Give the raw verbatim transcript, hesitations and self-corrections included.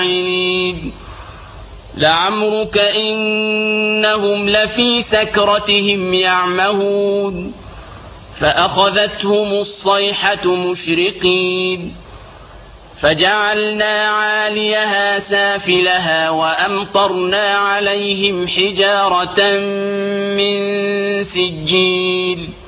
لعمرك إنهم لفي سكرتهم يعمهون فأخذتهم الصيحة مشرقين فجعلنا عاليها سافلها وأمطرنا عليهم حجارة من سجيل